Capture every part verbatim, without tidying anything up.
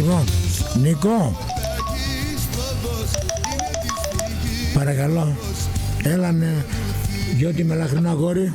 Λοιπόν, Νίκο, παρακαλώ, έλα ναι, Γιώτη μελαχρινό αγόρι.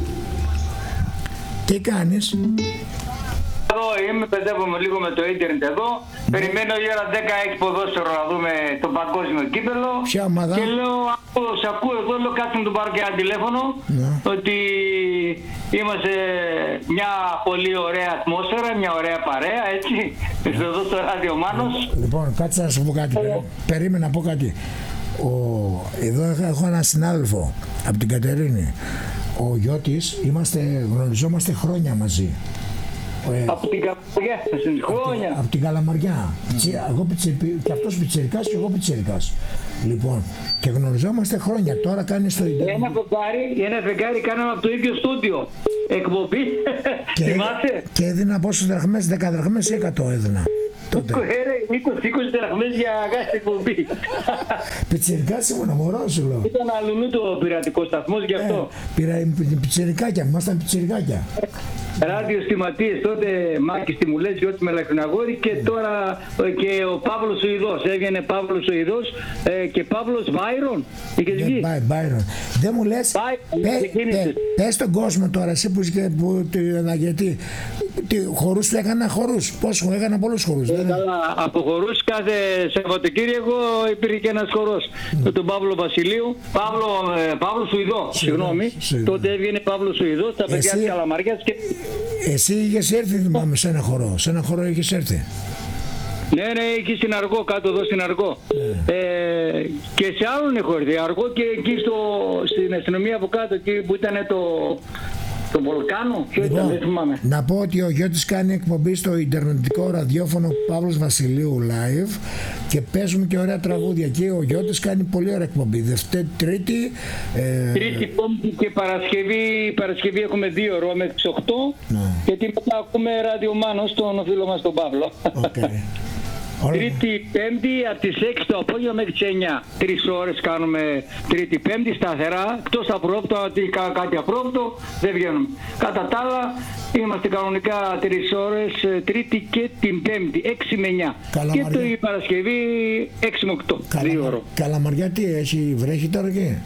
Τι κάνεις? Εδώ είμαι, παιδεύομαι λίγο με το ίντερνετ εδώ. Mm. Περιμένω η ώρα δέκα έχει ποδόσφαιρο να δούμε το παγκόσμιο κύπελο. Ποια ομάδα? Και λέω, σε ακούω εδώ, λέω κάτσε να του πάρω και ένα τηλέφωνο. Mm. Ότι είμαστε μια πολύ ωραία ατμόσφαιρα, μια ωραία παρέα, έτσι. Mm. Εδώ στο ράδιο Μάνος. Λοιπόν, κάτσε να σου πω κάτι. Mm. Περίμενα να πω κάτι. Ο... Εδώ έχω έναν συνάδελφο από την Κατερίνη. Ο Γιώτης, είμαστε, γνωριζόμαστε χρόνια μαζί. Ε, από την Καλαμαριά, χρόνια. Από την Καλαμαριά. Mm. Εγώ πιτσιρι... και αυτός πιτσιρικάς και εγώ πιτσιρικάς. Λοιπόν, και γνωριζόμαστε χρόνια. Τώρα κάνει στο ίντερνετ. Ένα φεγγάρι, ένα φεγγάρι κάναμε από το ίδιο στούντιο. Εκπομπή. Θυμάσαι. Και έδινα πόσες δραχμές, δέκα δραχμές ή εκατό έδινα. είκοσι είκοσι δραχμές για κάθε εκπομπή. Πιτσιρικάς ήμουν, μωρό σου λέω. Ήταν αλλού το πειρατικό σταθμός γι' αυτό. Πήρα πιτσιρικάκια, ήμασταν πιτσιρικάκια. Ραδιοστιματίες τότε, Μάκης Τιμουλές, Γιώτης Μελαχριναγόρη και τώρα και ο Παύλος ο Ιδός. Έβγαινε Παύλος ο Ιδός ε, και Παύλος Μπάιρον. Είχες βγει. Μπάιρον. Δεν μου λες, πες στον κόσμο τώρα, εσύ που είσαι που, γιατί χορούς του έκανα χορούς. Πώς μου έκανα πολλούς χορούς. Ε, καλά, από χορούς κάθε Σαββατοκύριακο υπήρχε και ένας χορός με τον Παύλο Βασιλείου. Παύλο, ε, Παύλος ο Ιδός, συγγνώμη. Τότε έβγαινε Παύλος ο Ιδός, τα παιδιά της Καλαμαριάς και... Εσύ είχες έρθει, θυμάμαι, σε ένα χορό. Σε ένα χορό είχες έρθει. Ναι, ναι, εκεί στην Αργό, κάτω εδώ στην Αργό. Yeah. Ε, και σε άλλον έχω έρθει. Αργό και εκεί στο, στην αστυνομία από κάτω, εκεί που ήταν το, το Βολκάνο. Λοιπόν, δεν θυμάμαι. Να πω ότι ο Γιώτης κάνει εκπομπή στο ιντερνετικό ραδιόφωνο Παύλος Βασιλείου Live και παίζουμε και ωραία τραγούδια. Και ο Γιώτης κάνει πολύ ωραία εκπομπή. Δευτέρα, Τρίτη. Ε... Τρίτη, Πέμπτη και Παρασκευή. Παρασκευή έχουμε δύο ώρα μέχρι τις οκτώ. Ναι. Γιατί μετά ακούμε ράδιο Μάνος, τον φίλο μας τον Παύλο. Okay. Τρίτη, Πέμπτη, από τις έξι το απόγευμα μέχρι τις εννιά. Τρεις ώρες κάνουμε Τρίτη, Πέμπτη σταθερά. Εκτός απρόπτω, ότι κάτι απρόπτο, δεν βγαίνουμε. Κατά τα άλλα, είμαστε κανονικά τρεις ώρες, Τρίτη και την Πέμπτη, έξι με εννιά. Καλαμαριά. Και το η Παρασκευή, έξι με οκτώ. Καλα... δύο ώρες. Καλαμαριά τι έχει, βρέχει τώρα εκεί?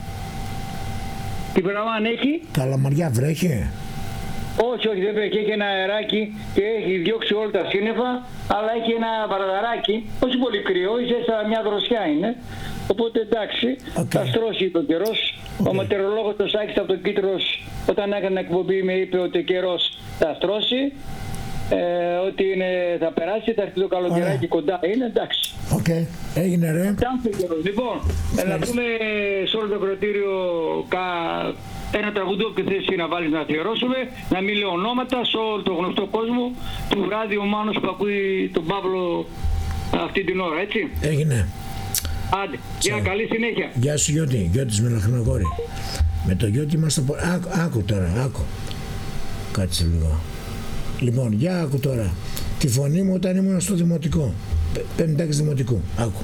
Τι πράγμα αν έχει? Καλαμαριά βρέχει? Όχι, όχι, δεν βρέχει, έχει ένα αεράκι και έχει διώξει όλα τα σύννεφα, αλλά έχει ένα παραδαράκι, όχι πολύ κρύο, ίσα μια δροσιά είναι. Οπότε εντάξει, okay. Θα στρώσει το καιρός. Okay. Ο μετεωρολόγος ο Σάκης από το Κίτρος, όταν έκανε εκπομπή, με είπε ότι ο καιρός θα στρώσει, ε, ότι είναι, θα περάσει, θα έρθει το καλοκαιράκι okay. Κοντά είναι, εντάξει. Οκ, okay. Έγινε ρε. Λοιπόν, να πούμε σε όλο το κρατήριο κα... ένα τραγουδό που θες να βάλεις να αφιερώσουμε, να μην λέω ονόματα, σε όλο το γνωστό κόσμο του Ράδιο Μάνος που ακούει τον Παύλο αυτή την ώρα, έτσι. Έγινε. Άντε, για καλή συνέχεια. Γεια σου Γιώτη, Γιώτης Μελαχρινογόρη. Με το Γιώτη είμαστε... Άκου, άκου τώρα, άκου. Κάτσε λίγο. Λοιπόν, για άκου τώρα. Τη φωνή μου όταν ήμουν στο δημοτικό. Πέμπτη δημοτικού. Άκου.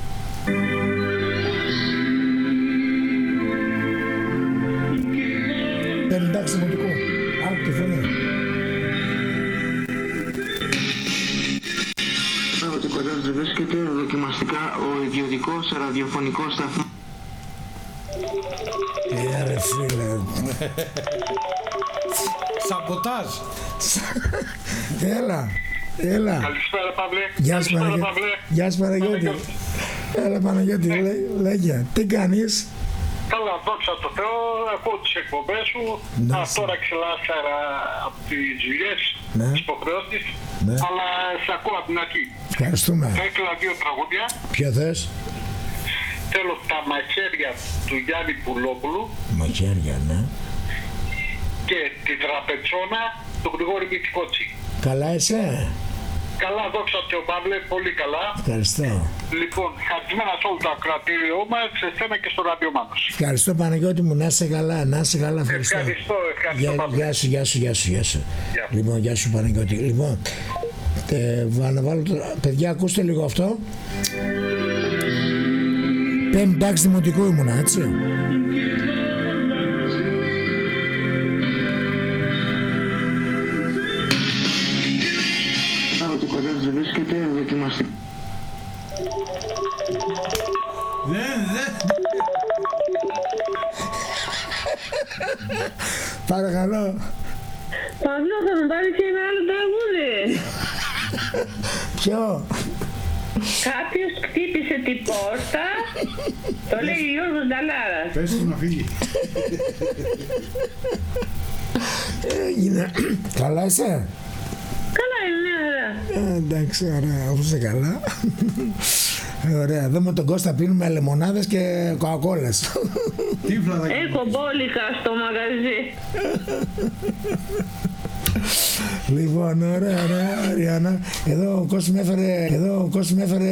Πέμπτη δημοτικού. Άκου τη φωνή. Ότι κοντά σας βρίσκεται δοκιμαστικά ο ιδιωτικός ραδιοφωνικός σταθμός. Ε, ρε φίλε. Σαμποτάζ. Έλα, έλα. Καλησπέρα Παύλε. Γεια σου Παναγιώτη. Γεια σου Παναγιώτη. Έλα Παναγιώτη, λέγε, τι κάνεις? Καλά, δόξα τω Θεώ, ακούω τις εκπομπές σου. Α, τώρα ξελάσσερα από τις δουλειές, ναι. τις υποχρεώσεις, ναι. Αλλά σε ακούω από την αρχή. Ευχαριστούμε. Θα ήθελα δύο τραγούδια. Ποιο θες? Θέλω τα μαχαίρια του Γιάννη Πουλόπουλου. Μαχαίρια, ναι. Και τη τραπετσόνα του Γρηγόρη Μητσικότσι. Καλά είσαι? Καλά, δόξα τω Παύλε, πολύ καλά. Ευχαριστώ. Λοιπόν, χαρισμένα σε όλο το ακροατήριό μας, σε σένα και στο Ράδιο Μάνος. Ευχαριστώ Παναγιώτη μου, να είσαι καλά, να είσαι καλά. Ευχαριστώ, ευχαριστώ, ευχαριστώ γεια, γεια σου, γεια σου, γεια σου, γεια σου. Γεια. Λοιπόν, γεια σου Παναγιώτη. Λοιπόν, ε, να βάλω το... παιδιά, ακούστε λίγο αυτό. Πέμπτη τάξη δημοτικού ήμουνα, έτσι. Ότι κοντά σας βρίσκεται δοκιμαστικά. Δεν, δεν. Παρακαλώ. Παύλο, θα μου πάρεις και ένα άλλο τραγούδι. Ποιο? Κάποιος χτύπησε την πόρτα, το λέει Γιώργος Νταλάρας. Πες του να φύγει. Έγινε. Καλά είσαι? Καλά είναι, ωραία. Ε, εντάξει, ωραία, όπως είσαι καλά. Ε, ωραία, εδώ με τον Κώστα πίνουμε λεμονάδες και κοκακόλες. Έχω μπόλικα στο μαγαζί. Λοιπόν, ωραία, ωραία, Ριάννα. Εδώ ο Κώστας με έφερε, εδώ ο Κώστας με έφερε